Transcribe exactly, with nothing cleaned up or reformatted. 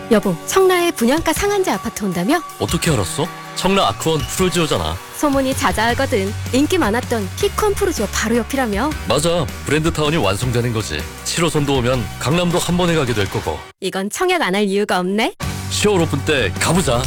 여보, 청라에 분양가 상한제 아파트 온다며? 어떻게 알았어? 청라 아크원 프루지오잖아. 소문이 자자하거든. 인기 많았던 피콘 프루지오 바로 옆이라며? 맞아, 브랜드타운이 완성되는 거지. 칠 호선도 오면 강남도 한 번에 가게 될 거고. 이건 청약 안 할 이유가 없네? 시월 오픈 때 가보자.